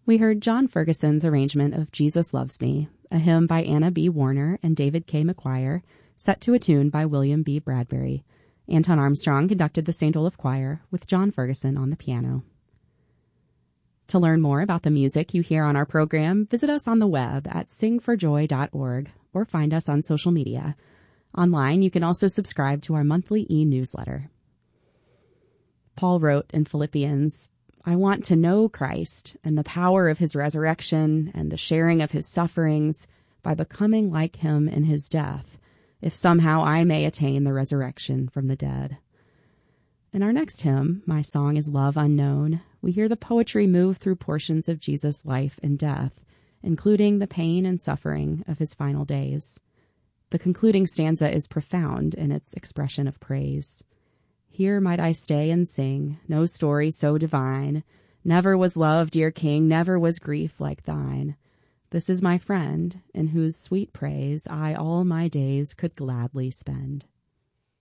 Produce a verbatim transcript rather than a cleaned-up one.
We heard John Ferguson's arrangement of Jesus Loves Me, a hymn by Anna B. Warner and David K. McGuire, set to a tune by William B. Bradbury. Anton Armstrong conducted the Saint Olaf Choir with John Ferguson on the piano. To learn more about the music you hear on our program, visit us on the web at sing for joy dot org or find us on social media. Online, you can also subscribe to our monthly e-newsletter. Paul wrote in Philippians, I want to know Christ and the power of his resurrection and the sharing of his sufferings by becoming like him in his death, if somehow I may attain the resurrection from the dead. In our next hymn, My Song is Love Unknown, we hear the poetry move through portions of Jesus' life and death, including the pain and suffering of his final days. The concluding stanza is profound in its expression of praise. Here might I stay and sing, no story so divine. Never was love, dear King, never was grief like thine. This is my friend, in whose sweet praise I all my days could gladly spend.